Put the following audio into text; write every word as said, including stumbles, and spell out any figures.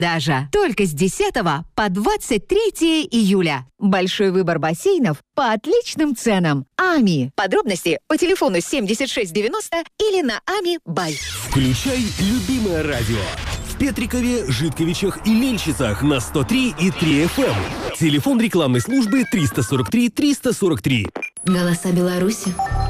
продажа. Только с десятого по двадцать третье июля. Большой выбор бассейнов по отличным ценам. АМИ. Подробности по телефону семьдесят шесть девяносто или на ами бай. Включай любимое радио. В Петрикове, Житковичах и Мельчицах на сто три и три эф эм. Телефон рекламной службы триста сорок три триста сорок три. Голоса Беларуси.